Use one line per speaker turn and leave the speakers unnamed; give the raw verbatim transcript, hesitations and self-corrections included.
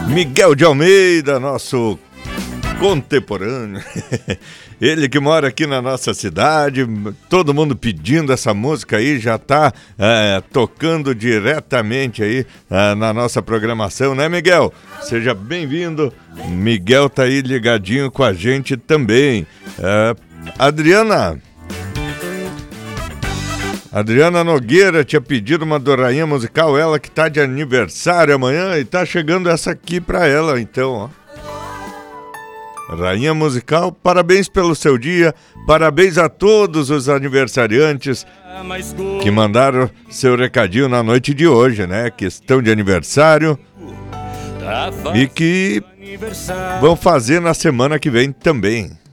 Miguel de Almeida, nosso contemporâneo. Ele que mora aqui na nossa cidade, todo mundo pedindo essa música aí, já tá é, tocando diretamente aí é, na nossa programação, né, Miguel? Seja bem-vindo. Miguel tá aí ligadinho com a gente também. É, Adriana... Adriana Nogueira tinha pedido uma do Rainha Musical, ela que tá de aniversário amanhã, e tá chegando essa aqui pra ela, então, ó. Rainha Musical, parabéns pelo seu dia, parabéns a todos os aniversariantes que mandaram seu recadinho na noite de hoje, né? Que estão de aniversário e que vão fazer na semana que vem também.